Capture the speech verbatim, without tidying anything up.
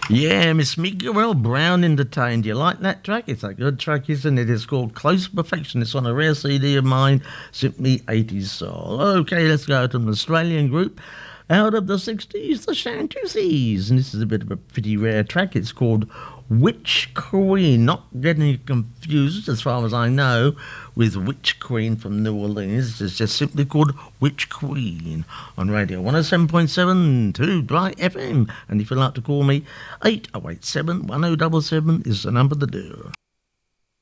Yeah, Miss Miguel Brown entertained. You like that track? It's a good track, isn't it? It's called Close Perfection. It's on a rare C D of mine, Simply eighties Soul. Okay, let's go to an Australian group out of the sixties, the Shantusies. And this is a bit of a pretty rare track. It's called Witch Queen. Not getting confused, as far as I know, with Witch Queen from New Orleans. It's just simply called Witch Queen on Radio one oh seven point seven to Dry F M. And if you'd like to call me, eight oh eight seven, one oh seven seven is the number to do.